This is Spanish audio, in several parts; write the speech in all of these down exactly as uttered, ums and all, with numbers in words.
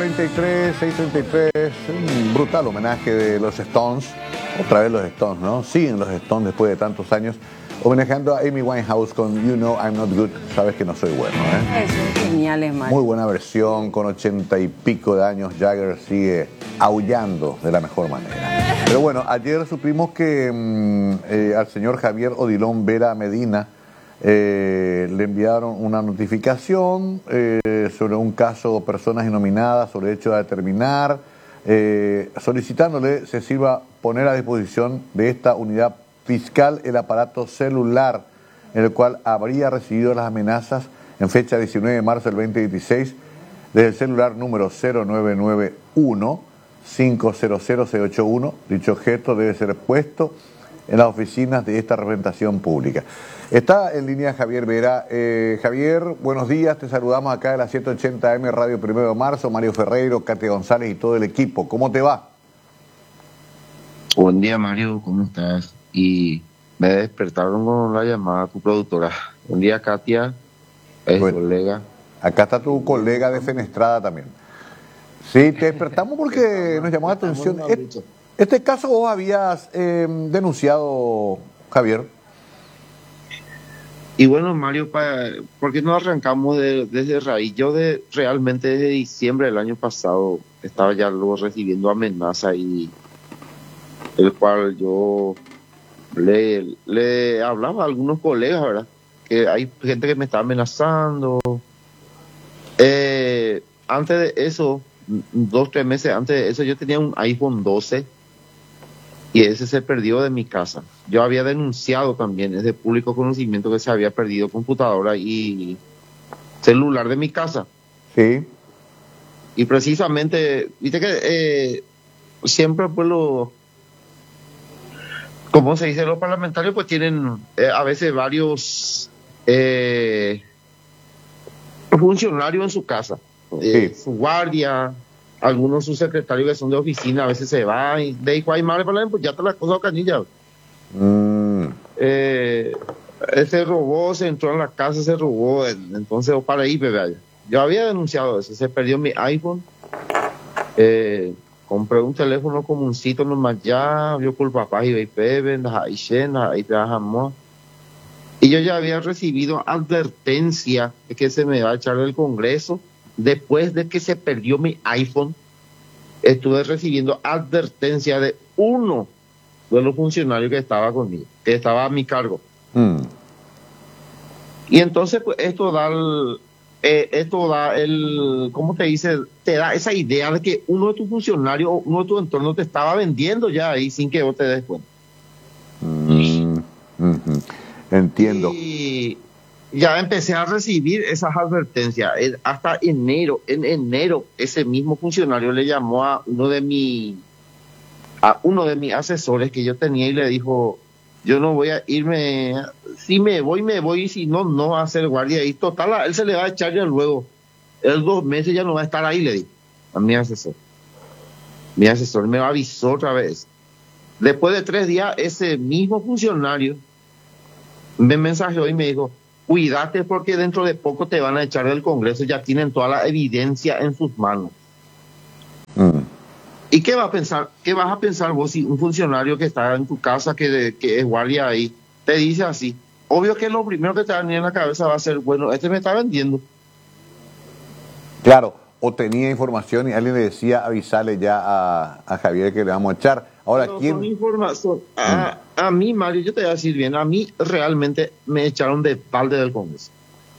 treinta y tres, seis treinta y tres, un brutal homenaje de los Stones, otra vez los Stones, ¿no? Siguen los Stones después de tantos años, homenajeando a Amy Winehouse con You Know I'm Not Good, sabes que no soy bueno, ¿eh? Es genial, es mal. Muy buena versión, con ochenta y pico de años, Jagger sigue aullando de la mejor manera. Pero bueno, ayer supimos que mmm, eh, al señor Javier Odilon Vera Medina eh, le enviaron una notificación eh, sobre un caso personas innominadas, sobre hecho a determinar, eh, solicitándole se sirva poner a disposición de esta unidad fiscal el aparato celular en el cual habría recibido las amenazas en fecha diecinueve de marzo del veinte dieciséis desde el celular número cero nueve nueve uno, cinco cero cero, seis ocho uno. Dicho objeto debe ser puesto en las oficinas de esta representación pública. Está en línea Javier Vera. Eh, Javier, buenos días, te saludamos acá de la ciento ochenta eme Radio Primero de Marzo, Mario Ferreiro, Katia González y todo el equipo. ¿Cómo te va? Buen día, Mario, ¿cómo estás? Y me despertaron con la llamada tu productora. Buen día, Katia, es bueno, colega. Acá está tu colega de Fenestrada también. Sí, te despertamos porque nos llamó la atención. Este, este caso vos habías eh, denunciado, Javier. Y bueno, Mario, para, ¿por qué no arrancamos de, desde raíz? Yo de, realmente desde diciembre del año pasado estaba ya luego recibiendo amenaza y el cual yo le, le hablaba a algunos colegas, ¿verdad? Que hay gente que me está amenazando. Eh, antes de eso, dos, tres meses antes de eso, yo tenía un iPhone doce y ese se perdió de mi casa. Yo había denunciado también, es de público conocimiento que se había perdido computadora y celular de mi casa. Sí. Y precisamente, viste que eh, siempre pues lo, como se dice, los parlamentarios pues tienen eh, a veces varios eh, funcionarios en su casa. Eh, sí. Su guardia, algunos sus secretarios que son de oficina, a veces se van y de hijo hay madre, pues ya te la cosa canilla. Mm. Eh, ese robó, se entró en la casa, se robó, entonces para ahí, bebé. Yo había denunciado eso, se perdió mi iPhone, eh, compré un teléfono comuncito nomás ya, yo por papá y bebé, ahí trabajamos. Y yo ya había recibido advertencia de que se me va a echar del Congreso. Después de que se perdió mi iPhone, estuve recibiendo advertencia de uno de los funcionarios que estaba conmigo, que estaba a mi cargo. Mm. Y entonces, pues, esto da el, eh, esto da el, ¿cómo te dice? Te da esa idea de que uno de tus funcionarios o uno de tu entorno te estaba vendiendo ya ahí sin que vos te des cuenta. Mm. Mm-hmm. Entiendo. Y ya empecé a recibir esas advertencias. Hasta enero, en enero, ese mismo funcionario le llamó a uno de mi, a uno de mis asesores que yo tenía y le dijo, yo no voy a irme, si me voy, me voy, y si no, no va a ser guardia. Y total, a él se le va a echar ya luego. Él dos meses ya no va a estar ahí, le dijo a mi asesor. Mi asesor me avisó otra vez. Después de tres días, ese mismo funcionario me mensajeó y me dijo, cuídate porque dentro de poco te van a echar del Congreso, ya tienen toda la evidencia en sus manos. Mm. ¿Y qué va a pensar? ¿Qué vas a pensar vos si un funcionario que está en tu casa, que, que es guardia ahí, te dice así? Obvio que lo primero que te va a venir en la cabeza va a ser, bueno, este me está vendiendo. Claro, o tenía información y alguien le decía avisarle ya a, a Javier que le vamos a echar. Ahora, Pero ¿quién? Con información. A, a mí, Mario, yo te voy a decir bien, a mí realmente me echaron de balde del Congreso.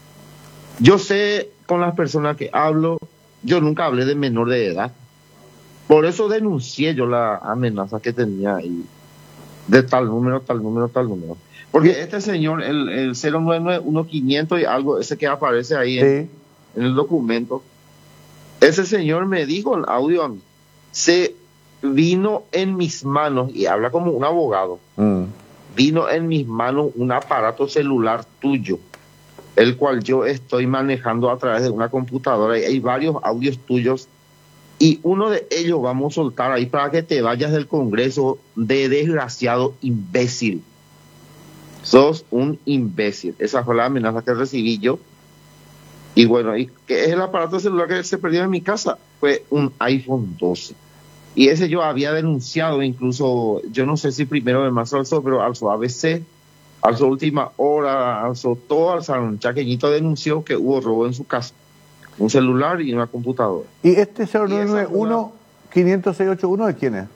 Yo sé con las personas que hablo, yo nunca hablé de menor de edad. Por eso denuncié yo la amenaza que tenía ahí, de tal número, tal número, tal número. Porque este señor, el, el cero nueve nueve uno quinientos y algo, ese que aparece ahí en, sí. en el documento, ese señor me dijo en audio a mí, se vino en mis manos, y habla como un abogado, mm. vino en mis manos un aparato celular tuyo, el cual yo estoy manejando a través de una computadora, y hay varios audios tuyos, y uno de ellos vamos a soltar ahí para que te vayas del Congreso, de desgraciado imbécil. Sos un imbécil. Esa fue la amenaza que recibí yo. Y bueno, ¿y qué es el aparato celular que se perdió en mi casa? Fue un iPhone doce. Y ese yo había denunciado, incluso, yo no sé si primero de marzo alzó, pero alzó A B C, alzó Última Hora, alzó todo, alzaron. Chaqueñito denunció que hubo robo en su casa, un celular y una computadora. ¿Y este cero nueve nueve uno, quinientos seis ochenta y uno de quién es?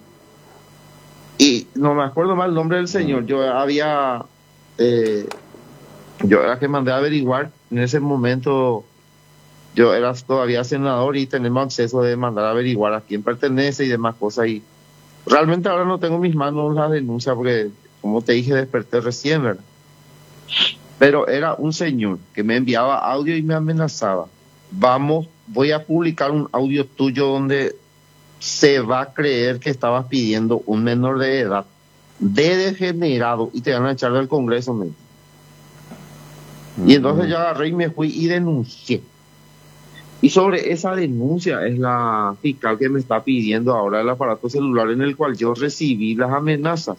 Y no me acuerdo mal el nombre del señor. Yo había, eh, yo era que mandé a averiguar. En ese momento yo era todavía senador y tenemos acceso de mandar a averiguar a quién pertenece y demás cosas. Y realmente ahora no tengo en mis manos la denuncia porque, como te dije, desperté recién, ¿verdad? Pero era un señor que me enviaba audio y me amenazaba. Vamos, voy a publicar un audio tuyo donde se va a creer que estabas pidiendo un menor de edad, de degenerado, y te van a echar del Congreso. ¿Me? Mm-hmm. Y entonces yo agarré y me fui y denuncié. Y sobre esa denuncia es la fiscal que me está pidiendo ahora el aparato celular en el cual yo recibí las amenazas.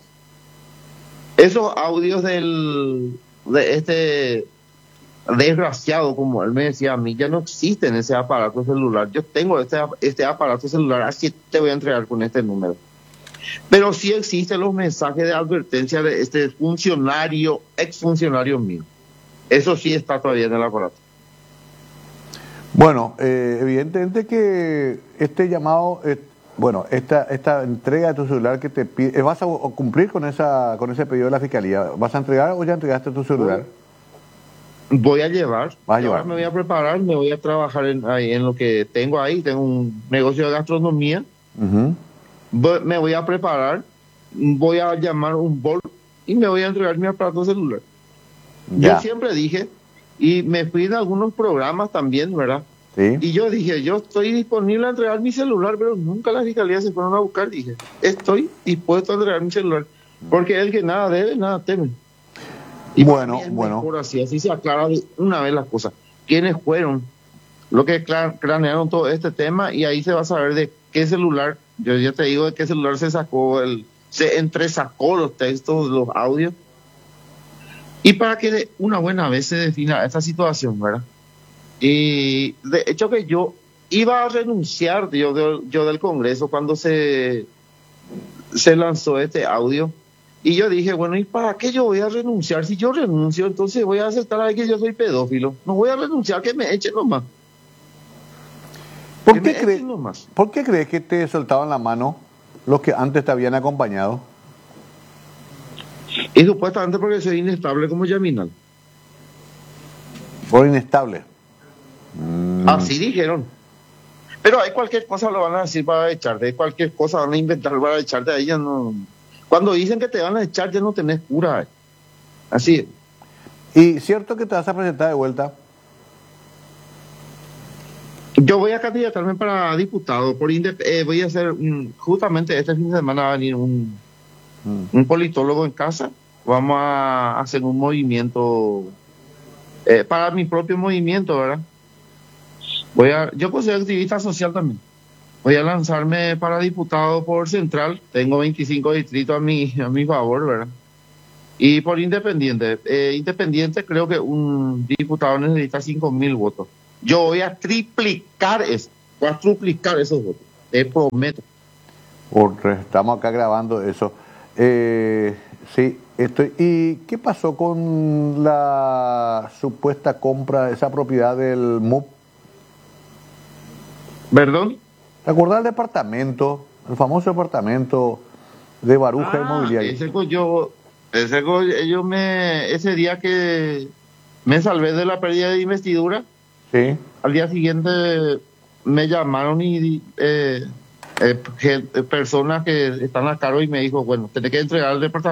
Esos audios del de este desgraciado, como él me decía a mí, ya no existe en ese aparato celular. Yo tengo este, este aparato celular, así te voy a entregar con este número. Pero sí existen los mensajes de advertencia de este funcionario, exfuncionario mío. Eso sí está todavía en el aparato. Bueno, eh, evidentemente que este llamado, eh, bueno, esta esta entrega de tu celular que te pide, ¿vas a cumplir con esa con ese pedido de la Fiscalía? ¿Vas a entregar o ya entregaste tu celular? Voy a llevar, ¿Vas a llevar? Ahora me voy a preparar, me voy a trabajar en, ahí, en lo que tengo ahí, tengo un negocio de gastronomía, uh-huh. voy, me voy a preparar, voy a llamar un bol y me voy a entregar mi aparato celular. Ya. Yo siempre dije, y me fui en algunos programas también, ¿verdad? Sí. Y yo dije, yo estoy disponible a entregar mi celular, pero nunca las fiscalías se fueron a buscar. Dije, estoy dispuesto a entregar mi celular, porque el que nada debe, nada teme. Y bueno, bueno. Así, así se aclara una vez las cosas. ¿Quiénes fueron los que cranearon todo este tema? Y ahí se va a saber de qué celular, yo ya te digo de qué celular se sacó, el se entresacó los textos, los audios. Y para que de una buena vez se defina esta situación, ¿verdad? Y de hecho que yo iba a renunciar yo, de, yo del Congreso cuando se, se lanzó este audio. Y yo dije, bueno, ¿y para qué yo voy a renunciar? Si yo renuncio, entonces voy a aceptar a que yo soy pedófilo. No voy a renunciar, que me echen nomás. ¿Por qué, cre nomás. ¿Por qué crees que te soltaban la mano los que antes te habían acompañado? Y supuestamente porque soy inestable como Yaminal. ¿Por inestable? Mm. Así dijeron. Pero hay cualquier cosa lo van a decir para echarte, cualquier cosa van a inventar para echarte a ella, no... Cuando dicen que te van a echar, ya no tenés cura. Así. ¿Y cierto que te vas a presentar de vuelta? Yo voy a candidatarme para diputado. Por eh, voy a hacer, um, justamente este fin de semana va a venir un, mm. un politólogo en casa. Vamos a hacer un movimiento, eh, para mi propio movimiento, ¿verdad? Voy a, yo pues soy activista social también. Voy a lanzarme para diputado por Central. Tengo veinticinco distritos a mi, a mi favor, ¿verdad? Y por independiente. Eh, independiente creo que un diputado necesita cinco mil votos. Yo voy a triplicar eso. Voy a triplicar esos votos. Te prometo. Porque estamos acá grabando eso. Eh, sí, estoy. ¿Y qué pasó con la supuesta compra de esa propiedad del M U P? ¿Perdón? ¿Te acuerdas del departamento, el famoso departamento de Baruja ah, Inmobiliaria? Ese yo, ese yo me, ese día que me salvé de la pérdida de investidura, sí. Al día siguiente me llamaron y eh, eh, personas que están a cargo y me dijo, bueno, tenés que entregar el departamento.